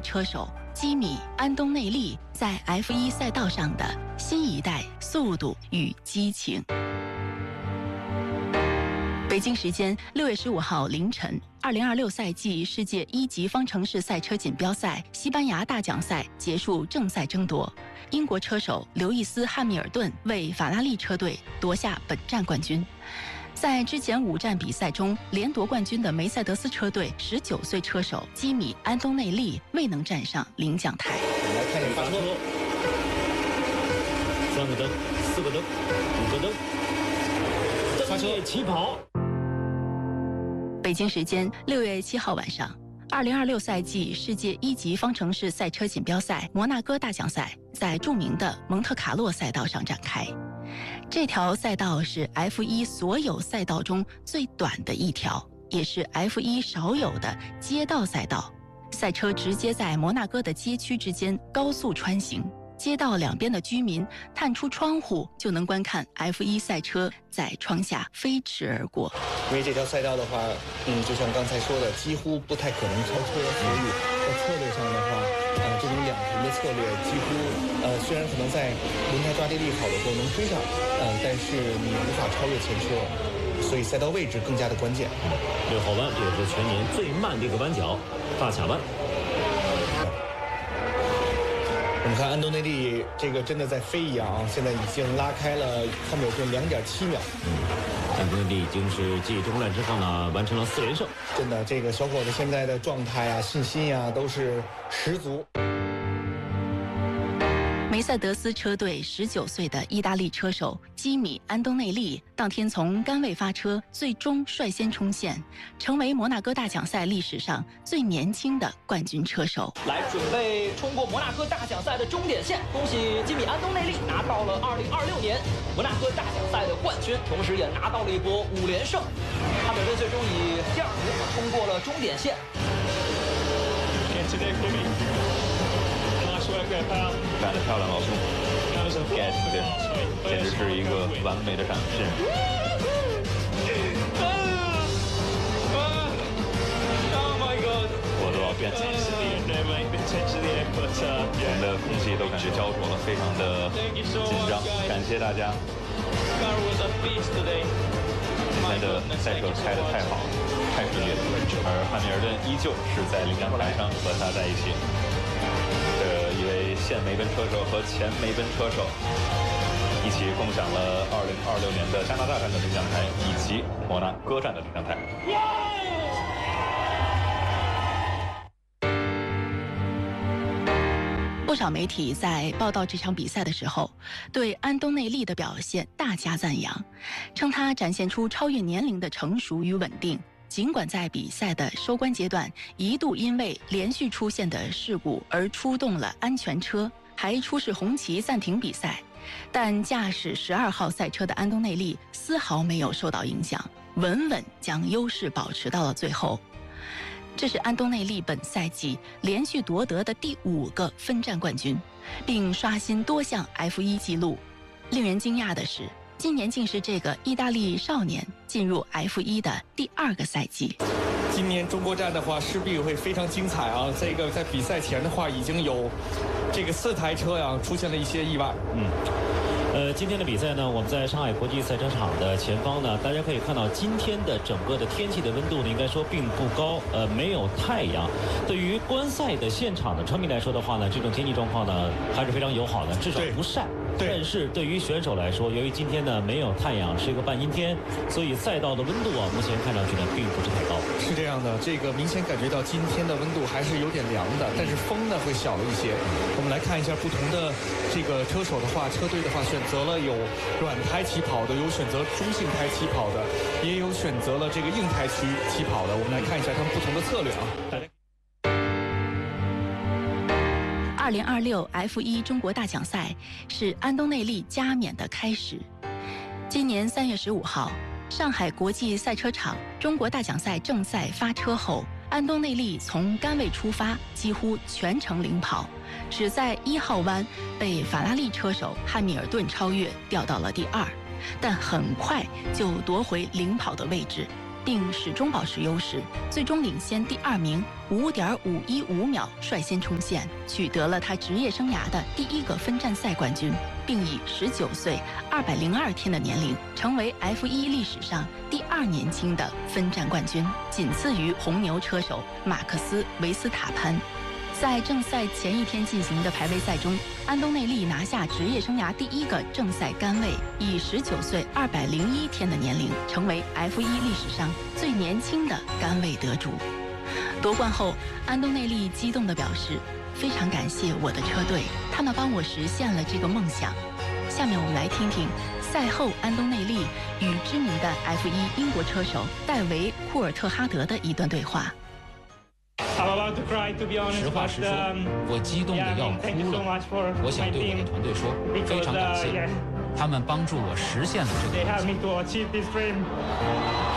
车手基米·安东内利在 F1 赛道上的新一代速度与激情。北京时间6月15号凌晨，2026赛季世界1级方程式赛车锦标赛西班牙大奖赛结束正赛争夺，英国车手刘易斯·汉密尔顿为法拉利车队夺下本站冠军。在之前5站比赛中连夺冠军的梅赛德斯车队19岁车手基米·安东内利未能站上领奖台。 来看一发车，3个灯，4个灯，5个灯，灯夜起跑。 北京时间6月7号晚上，2026赛季世界1级方程式赛车锦标赛摩纳哥大奖赛在著名的蒙特卡洛赛道上展开。这条赛道是 F1 所有赛道中最短的一条，也是 F1 少有的街道赛道。赛车直接在摩纳哥的街区之间高速穿行，街道两边的居民探出窗户就能观看 F1 赛车在窗下飞驰而过。 因为这条赛道的话，就像刚才说的，几乎不太可能超车，所以在策略上的话，这种两停的策略几乎，虽然可能在轮胎抓地力好的时候能追上，但是你无法超越前车，所以赛道位置更加的关键。 6号弯，这也是全年最慢的一个弯角，大卡弯。 我们看安东内利这个真的在飞一样啊，现在已经拉开了汉密尔顿2.7秒。 安东内利已经是继中乱之后呢，完成了4连胜。 真的，这个小伙子现在的状态啊、信心啊都是十足。 梅赛德斯车队19岁的意大利车手基米·安东内利当天从杆位发车，最终率先冲线，成为摩纳哥大奖赛历史上最年轻的冠军车手。 来准备冲过摩纳哥大奖赛的终点线，恭喜基米·安东内利拿到了2026年摩纳哥大奖赛的冠军，同时也拿到了一波5连胜。汉密尔顿最终以第2名冲过了终点线。 干得漂亮，老兄 ，get 这简直是一个完美的展示。我都要变气了，我们的空气都感觉焦灼了，非常的紧张。感谢大家。今天的赛车开得太好了，太顺利了，而汉密尔顿依旧是在领奖台上和他在一起。一位现梅奔车手和前梅奔车手一起共享了2026年的加拿大站的领奖台以及摩纳哥站的领奖台。 不少媒体在报道这场比赛的时候，对安东内利的表现大加赞扬，称他展现出超越年龄的成熟与稳定。尽管在比赛的收官阶段一度因为连续出现的事故而出动了安全车，还出示红旗暂停比赛，但驾驶12号赛车的安东内利丝毫没有受到影响，稳稳将优势保持到了最后。这是安东内利本赛季连续夺得的第5个分站冠军，并刷新多项 F1 纪录。令人惊讶的是，今年竟是这个意大利少年进入 F1 的第2个赛季。 今年中国站的话，势必会非常精彩啊！这个在比赛前的话，已经有这个4台车呀出现了一些意外。 今天的比赛呢，我们在上海国际赛车场的前方呢，大家可以看到今天的整个的天气的温度呢，应该说并不高，没有太阳。对于观赛的现场的车迷来说的话呢，这种天气状况呢还是非常友好的，至少不晒。但是对于选手来说，由于今天呢没有太阳，是一个半阴天，所以赛道的温度啊，目前看上去呢并不是太高。 是这样的，这个明显感觉到今天的温度还是有点凉的，但是风呢会小了一些。我们来看一下不同的这个车手的话，车队的话选择了有软胎起跑的，有选择中性胎起跑的，也有选择了这个硬胎区起跑的。我们来看一下他们不同的策略啊。大家 2026 F1 中国大奖赛是安东内利加冕的开始。今年3月15号，上海国际赛车场中国大奖赛正赛发车后，安东内利从杆位出发，几乎全程领跑，只在1号弯被法拉利车手汉密尔顿超越，掉到了第2，但很快就夺回领跑的位置， 并始终保持优势，最终领先第2名5.515秒率先冲线，取得了他职业生涯的第1个分站赛冠军，并以19岁202天的年龄成为 F1 历史上第2年轻的分站冠军，仅次于红牛车手马克斯·维斯塔潘。在正赛前一天进行的排位赛中，安东内利拿下职业生涯第1个正赛杆位，以19岁201天的年龄成为 F1 历史上最年轻的杆位得主。夺冠后，安东内利激动地表示：“非常感谢我的车队，他们帮我实现了这个梦想。”下面我们来听听赛后安东内利与知名的 F1 英国车手戴维·库尔特哈德的一段对话。 实话实说，我激动得要哭了。我想对我的团队说，非常感谢，他们帮助我实现了这个梦想。